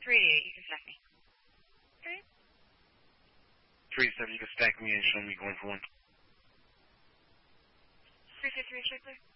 388, you can stack me. Okay. 387, you can stack me and show me going for one. 353, check there.